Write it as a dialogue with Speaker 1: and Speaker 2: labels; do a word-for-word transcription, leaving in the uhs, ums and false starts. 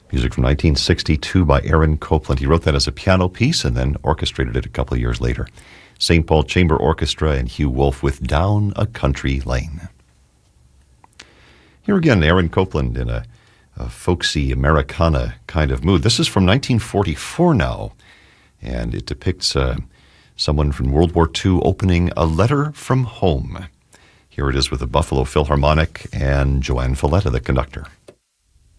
Speaker 1: Music from nineteen sixty-two by Aaron Copland. He wrote that as a piano piece and then orchestrated it a couple of years later. Saint Paul Chamber Orchestra and Hugh Wolf with Down a Country Lane. Here again, Aaron Copland in a, a folksy Americana kind of mood. This is from nineteen forty-four now, and it depicts uh, someone from World War Two opening a letter from home. Here it is with the Buffalo Philharmonic and Joanne Falletta, the conductor.